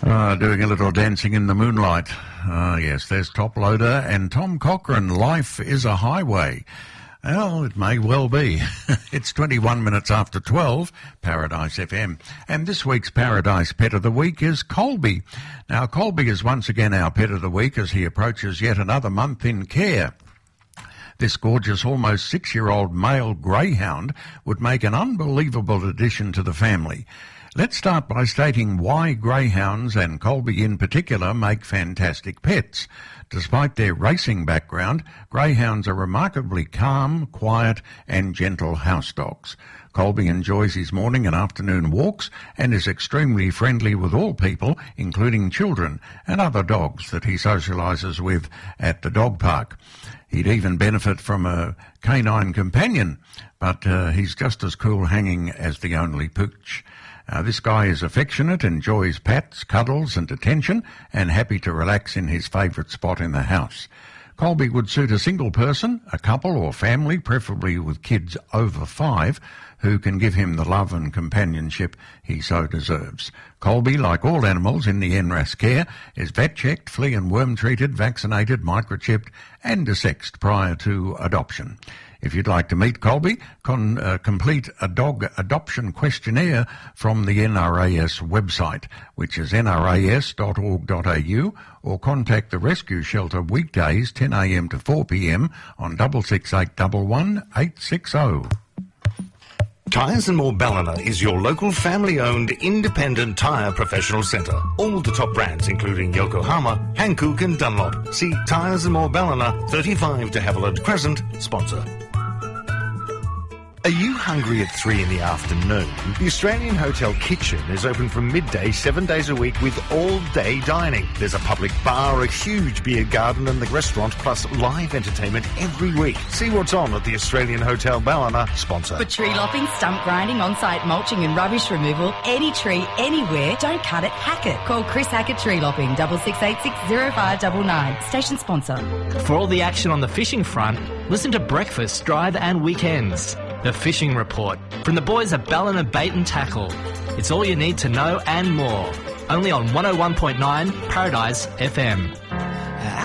Doing a little dancing in the moonlight. Yes, there's Top Loader and Tom Cochrane. Life is a highway. Well, it may well be. It's 21 minutes after 12, Paradise FM. And this week's Paradise Pet of the Week is Colby. Now, Colby is once again our Pet of the Week as he approaches yet another month in care. This gorgeous, almost 6-year-old male greyhound would make an unbelievable addition to the family. Let's start by stating why greyhounds, and Colby in particular, make fantastic pets. Despite their racing background, greyhounds are remarkably calm, quiet and gentle house dogs. Colby enjoys his morning and afternoon walks and is extremely friendly with all people, including children and other dogs that he socialises with at the dog park. He'd even benefit from a canine companion, but he's just as cool hanging as the only pooch. This guy is affectionate, enjoys pats, cuddles and attention, and happy to relax in his favourite spot in the house. Colby would suit a single person, a couple or family, preferably with kids over 5, who can give him the love and companionship he so deserves. Colby, like all animals in the NRAS care, is vet-checked, flea and worm-treated, vaccinated, microchipped and desexed prior to adoption. If you'd like to meet Colby, complete a dog adoption questionnaire from the NRAS website, which is nras.org.au, or contact the rescue shelter weekdays 10 a.m. to 4 p.m. on 66811 860. Tyres and More Ballina is your local family-owned independent tyre professional centre. All the top brands including Yokohama, Hankook and Dunlop. See Tyres and More Ballina, 35 de Havilland Crescent, sponsor. Are you hungry at 3 in the afternoon? The Australian Hotel Kitchen is open from midday 7 days a week with all-day dining. There's a public bar, a huge beer garden and the restaurant, plus live entertainment every week. See what's on at the Australian Hotel Ballina, sponsor. For tree lopping, stump grinding, on-site mulching and rubbish removal, any tree, anywhere, don't cut it, hack it. Call Chris Hackett Tree Lopping, 66860599. Station sponsor. For all the action on the fishing front, listen to Breakfast, Drive and Weekends. The Fishing Report from the boys at Ballina Bait and Tackle. It's all you need to know and more. Only on 101.9 Paradise FM.